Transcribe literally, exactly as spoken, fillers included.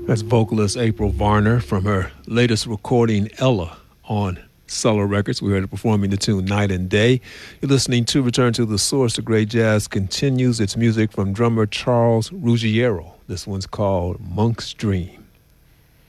That's vocalist April Varner from her latest recording, Ella, on Cellar Records. We heard her performing the tune Night and Day. You're listening to Return to the Source. The Great Jazz continues its music from drummer Charles Ruggiero. This one's called Monk's Dream.